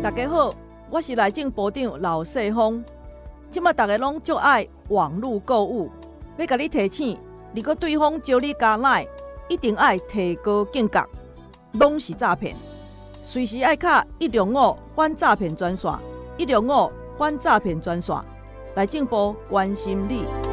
大家好，我是内政部长老世峰。即马大家拢足爱网络购物，要甲你提醒，如果对方招你加赖，一定爱提高警觉，拢是诈骗。随时爱卡105反诈骗专线，105反诈骗专线，内政部关心你。